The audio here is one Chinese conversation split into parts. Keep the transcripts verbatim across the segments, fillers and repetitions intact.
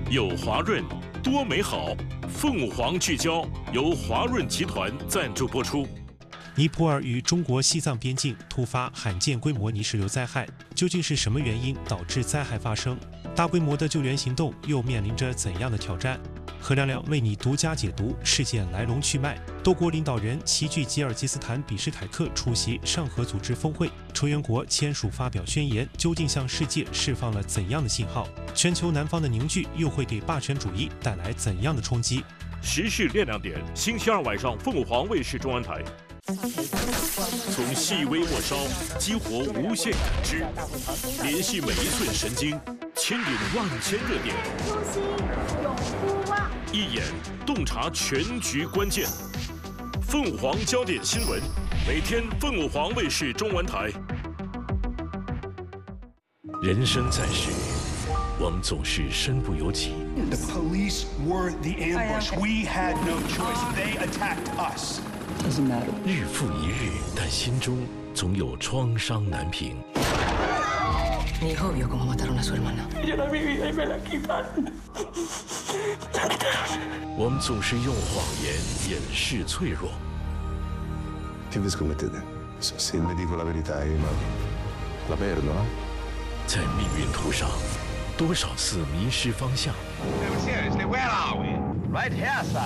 有华润，多美好。凤凰聚焦由华润集团赞助播出。 尼泊尔与中国西藏边境突发罕见规模泥石流灾害，究竟是什么原因导致灾害发生？大规模的救援行动又面临着怎样的挑战？何亮亮为你独家解读事件来龙去脉。多国领导人齐聚吉尔吉斯坦比什凯克出席上合组织峰会，成员国签署发表宣言，究竟向世界释放了怎样的信号？全球南方的凝聚又会给霸权主义带来怎样的冲击？ 时事练亮点，星期二晚上凤凰卫视中文台。从细微末梢激活无限感知，联系每一寸神经，牵引万千热点。 初心永不忘， 一眼洞察全局关键。凤凰焦点新闻，每天凤凰卫视中文台。人生在世，我们总是身不由己。 The police were the ambush. We had no choice. They attacked us. Doesn't matter. 日复一日，但心中总有创伤难平。 Mi hijo vio cómo mataron a su hermana. Yo la viví y me la quitaron. 我们总是用谎言掩饰脆弱。 Che vi scommettete? Se ne dico la verità, ma la perdo, eh? 在命运途上，多少次迷失方向。 No, seriously, where are we? Right here, sir.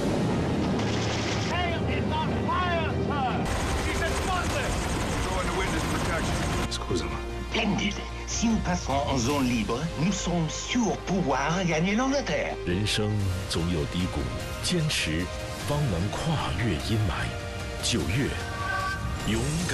Tail is on fire, sir. He's explosive. Go into witness protection. Scusa, ma Splendide. Si nous passons en zone libre, nous sommes sûrs pouvoir gagner l'Angleterre. 人生总有低谷，坚持方能跨越阴霾。九月，勇敢。